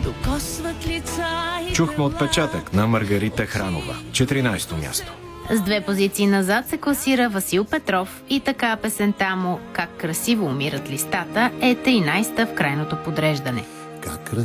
Чухме отпечатък на Маргарита Хранова, 14-то място. С 2 позиции назад се класира Васил Петров и така песента му "Как красиво умират листата" е 13-та в крайното подреждане.